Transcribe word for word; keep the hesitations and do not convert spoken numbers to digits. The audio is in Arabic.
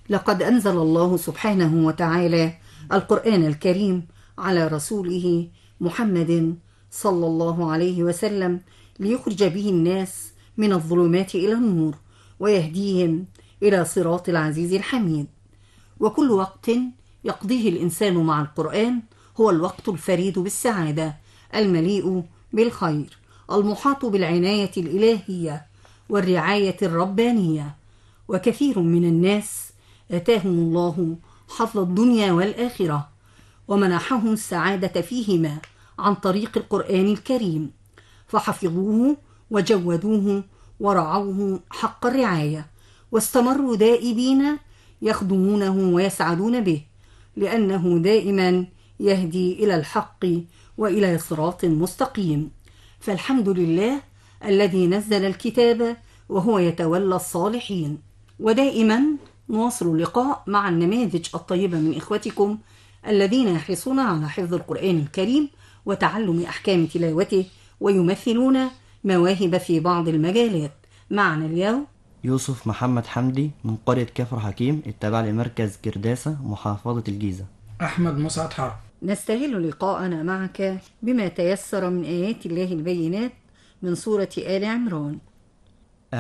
لقد أنزل الله سبحانه وتعالى القرآن الكريم على رسوله محمد صلى الله عليه وسلم ليخرج به الناس من الظلمات إلى النور ويهديهم إلى صراط العزيز الحميد. وكل وقت يقضيه الإنسان مع القرآن هو الوقت الفريد بالسعادة المليء بالخير المحاط بالعناية الإلهية والرعاية الربانية. وكثير من الناس آتاهم الله حظ الدنيا والآخرة ومنحهم السعادة فيهما عن طريق القرآن الكريم، فحفظوه وجودوه ورعوه حق الرعاية، واستمروا دائبين يخدمونه ويسعدون به، لأنه دائما يهدي إلى الحق وإلى صراط مستقيم. فالحمد لله الذي نزل الكتاب وهو يتولى الصالحين. ودائما نواصل اللقاء مع النماذج الطيبة من إخوتكم الذين يحرصون على حفظ القرآن الكريم وتعلم أحكام تلاوته ويمثلون مواهب في بعض المجالات. معنا اليوم يوسف محمد حمدي من قرية كفر حكيم التابعة لمركز كرداسة محافظة الجيزة. أحمد مسعد حرب. نستهل لقاءنا معك بما تيسر من آيات الله البينات من سورة آل عمران.